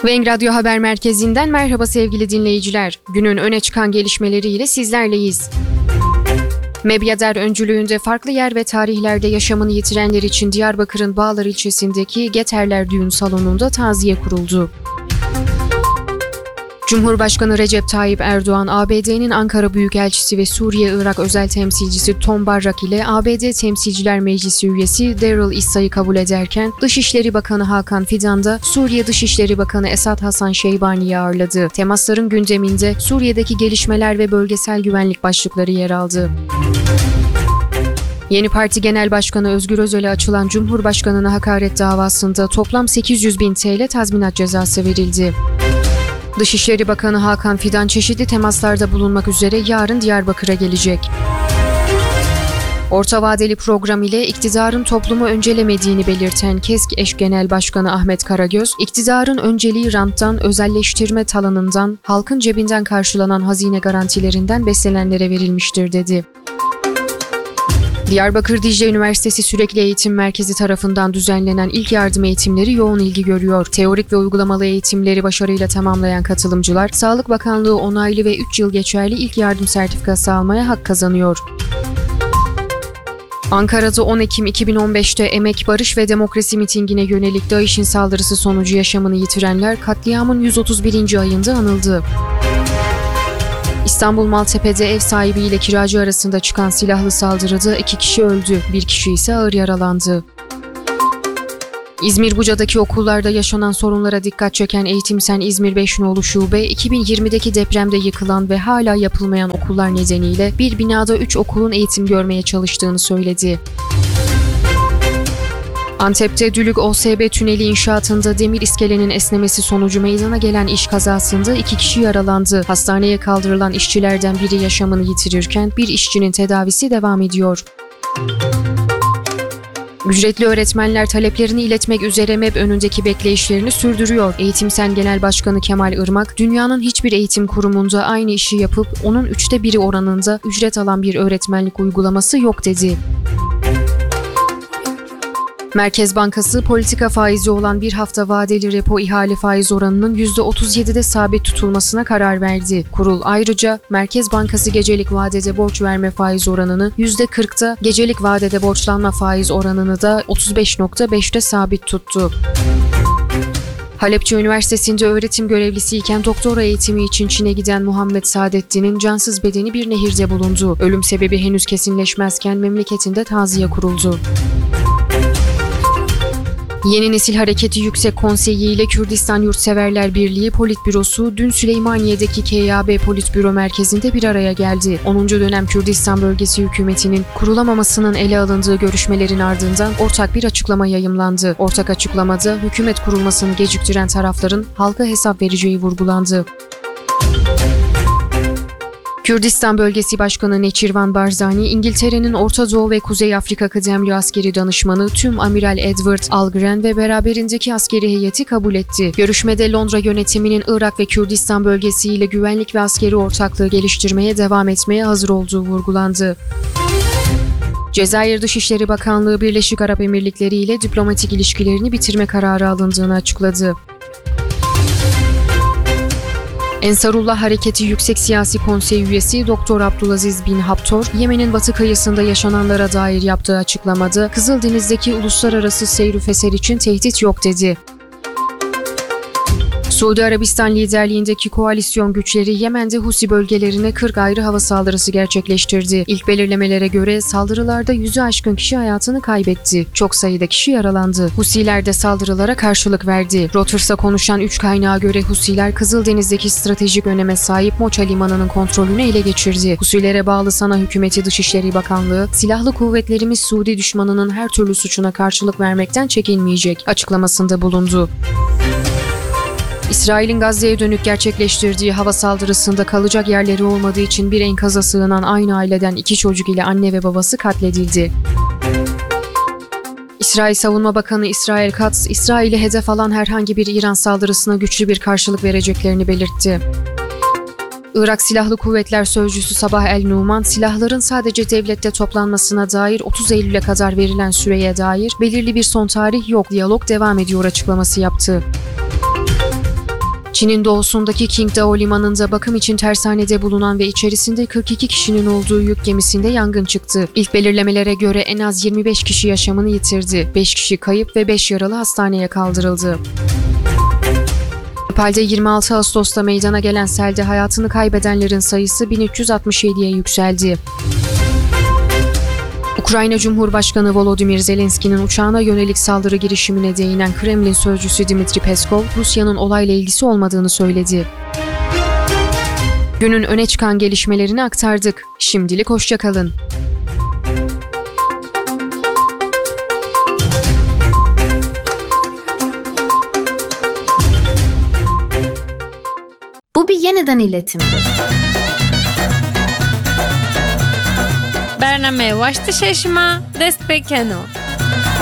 Weng Radyo Haber Merkezi'nden merhaba sevgili dinleyiciler. Günün öne çıkan gelişmeleriyle sizlerleyiz. Mebyader öncülüğünde farklı yer ve tarihlerde yaşamını yitirenler için Diyarbakır'ın Bağlar ilçesindeki Geterler Düğün Salonu'nda taziye kuruldu. Cumhurbaşkanı Recep Tayyip Erdoğan, ABD'nin Ankara Büyükelçisi ve Suriye-Irak Özel Temsilcisi Tom Barrak ile ABD Temsilciler Meclisi üyesi Daryl Issa'yı kabul ederken, Dışişleri Bakanı Hakan Fidan da Suriye Dışişleri Bakanı Esad Hasan Şeybani'yi ağırladı. Temasların gündeminde Suriye'deki gelişmeler ve bölgesel güvenlik başlıkları yer aldı. Yeni Parti Genel Başkanı Özgür Özel'e açılan Cumhurbaşkanı'na hakaret davasında toplam 800.000 TL tazminat cezası verildi. Dışişleri Bakanı Hakan Fidan çeşitli temaslarda bulunmak üzere yarın Diyarbakır'a gelecek. Orta vadeli program ile iktidarın toplumu öncelemediğini belirten KESK eş Genel Başkanı Ahmet Karagöz, iktidarın önceliği ranttan, özelleştirme talanından, halkın cebinden karşılanan hazine garantilerinden beslenenlere verilmiştir dedi. Diyarbakır Dicle Üniversitesi Sürekli Eğitim Merkezi tarafından düzenlenen ilk yardım eğitimleri yoğun ilgi görüyor. Teorik ve uygulamalı eğitimleri başarıyla tamamlayan katılımcılar, Sağlık Bakanlığı onaylı ve 3 yıl geçerli ilk yardım sertifikası almaya hak kazanıyor. Ankara'da 10 Ekim 2015'te Emek, Barış ve Demokrasi mitingine yönelik DAEŞ'in saldırısı sonucu yaşamını yitirenler katliamın 131. ayında anıldı. İstanbul Maltepe'de ev sahibi ile kiracı arasında çıkan silahlı saldırıda 2 kişi öldü, 1 kişi ise ağır yaralandı. İzmir Buca'daki okullarda yaşanan sorunlara dikkat çeken Eğitim Sen İzmir 5 Nolu Şube, 2020'deki depremde yıkılan ve hala yapılmayan okullar nedeniyle bir binada 3 okulun eğitim görmeye çalıştığını söyledi. Antep'te Dülük OSB tüneli inşaatında demir iskelenin esnemesi sonucu meydana gelen iş kazasında 2 kişi yaralandı. Hastaneye kaldırılan işçilerden biri yaşamını yitirirken bir işçinin tedavisi devam ediyor. Ücretli öğretmenler taleplerini iletmek üzere MEB önündeki bekleyişlerini sürdürüyor. Eğitim Sen Genel Başkanı Kemal Irmak, dünyanın hiçbir eğitim kurumunda aynı işi yapıp onun 1/3 oranında ücret alan bir öğretmenlik uygulaması yok dedi. Merkez Bankası, politika faizi olan bir hafta vadeli repo ihale faiz oranının %37'de sabit tutulmasına karar verdi. Kurul ayrıca Merkez Bankası gecelik vadede borç verme faiz oranını %40'da, gecelik vadede borçlanma faiz oranını da 35.5'te sabit tuttu. Halepçe Üniversitesi'nde öğretim görevlisiyken doktora eğitimi için Çin'e giden Muhammed Saadettin'in cansız bedeni bir nehirde bulundu. Ölüm sebebi henüz kesinleşmezken memleketinde taziye kuruldu. Yeni Nesil Hareketi Yüksek Konseyi ile Kürdistan Yurtseverler Birliği Politbürosu dün Süleymaniye'deki KYB Politbüro Merkezi'nde bir araya geldi. 10. dönem Kürdistan Bölgesi Hükümeti'nin kurulamamasının ele alındığı görüşmelerin ardından ortak bir açıklama yayımlandı. Ortak açıklamada hükümet kurulmasını geciktiren tarafların halka hesap vereceği vurgulandı. Kürdistan Bölgesi Başkanı Neçirvan Barzani, İngiltere'nin Orta Doğu ve Kuzey Afrika Kıdemli Askeri Danışmanı Tüm Amiral Edward Algren ve beraberindeki askeri heyeti kabul etti. Görüşmede Londra yönetiminin Irak ve Kürdistan bölgesiyle güvenlik ve askeri ortaklığı geliştirmeye devam etmeye hazır olduğu vurgulandı. Cezayir Dışişleri Bakanlığı Birleşik Arap Emirlikleri ile diplomatik ilişkilerini bitirme kararı alındığını açıkladı. Ensarullah Hareketi Yüksek Siyasi Konsey üyesi Dr. Abdulaziz bin Haptor, Yemen'in batı kıyısında yaşananlara dair yaptığı açıklamada Kızıldeniz'deki uluslararası seyr-i feser için tehdit yok dedi. Suudi Arabistan liderliğindeki koalisyon güçleri Yemen'de Husi bölgelerine 40 ayrı hava saldırısı gerçekleştirdi. İlk belirlemelere göre saldırılarda 100'ü aşkın kişi hayatını kaybetti. Çok sayıda kişi yaralandı. Husiler de saldırılara karşılık verdi. Reuters'a konuşan 3 kaynağa göre Husiler Kızıldeniz'deki stratejik öneme sahip Moça Limanı'nın kontrolünü ele geçirdi. Husilere bağlı Sana Hükümeti Dışişleri Bakanlığı, silahlı kuvvetlerimiz Suudi düşmanının her türlü suçuna karşılık vermekten çekinmeyecek açıklamasında bulundu. İsrail'in Gazze'ye dönük gerçekleştirdiği hava saldırısında kalacak yerleri olmadığı için bir enkaza sığınan aynı aileden 2 çocuk ile anne ve babası katledildi. İsrail Savunma Bakanı İsrail Katz, İsrail'i hedef alan herhangi bir İran saldırısına güçlü bir karşılık vereceklerini belirtti. Irak Silahlı Kuvvetler Sözcüsü Sabah El-Numan, silahların sadece devlette toplanmasına dair 30 Eylül'e kadar verilen süreye dair belirli bir son tarih yok, diyalog devam ediyor açıklaması yaptı. Çin'in doğusundaki Qingdao limanında bakım için tersanede bulunan ve içerisinde 42 kişinin olduğu yük gemisinde yangın çıktı. İlk belirlemelere göre en az 25 kişi yaşamını yitirdi. 5 kişi kayıp ve 5 yaralı hastaneye kaldırıldı. Nepal'de 26 Ağustos'ta meydana gelen selde hayatını kaybedenlerin sayısı 1367'ye yükseldi. Ukrayna Cumhurbaşkanı Volodymyr Zelenski'nin uçağına yönelik saldırı girişimine değinen Kremlin sözcüsü Dmitri Peskov, Rusya'nın olayla ilgisi olmadığını söyledi. Günün öne çıkan gelişmelerini aktardık. Şimdilik hoşça kalın. Bu bir yeniden iletimdir. برنامه واشت ششما دست به کنو